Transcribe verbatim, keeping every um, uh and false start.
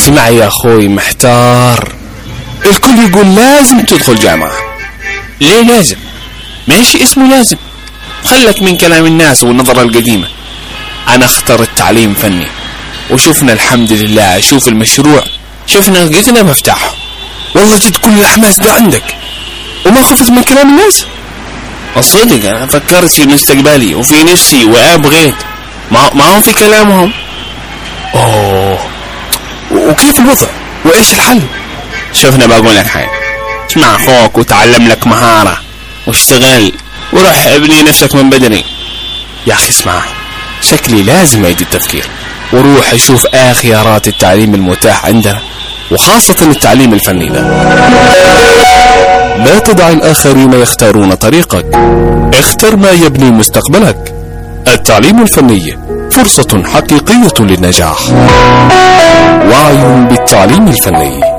المجتمع يا أخوي محتار، الكل يقول لازم تدخل جامعة. ليه لازم؟ ماشي اسمه لازم، خلك من كلام الناس والنظرة القديمة. أنا اخترت تعليم فني، وشوفنا الحمد لله، شوف المشروع، شفنا لقيتنا مفتاحه. والله جد كل الحماس ده عندك وما خفت من كلام الناس. الصدق أنا فكرت في مستقبلي وفي نفسي وأبغيت، ما ما هم في كلامهم. أوه، وكيف الوضع وإيش الحل؟ شوفنا بقول لك حاجة، اسمع أخوك وتعلم لك مهارة واشتغل وروح ابني نفسك من بدري. يا أخي اسمع، شكلي لازم أعيد التفكير وروح أشوف آخر خيارات التعليم المتاح عندنا، وخاصة التعليم الفني ده. لا تدع الآخرين يختارون طريقك، اختر ما يبني مستقبلك. التعليم الفني فرصة حقيقية للنجاح. وعي بالتعليم الفني.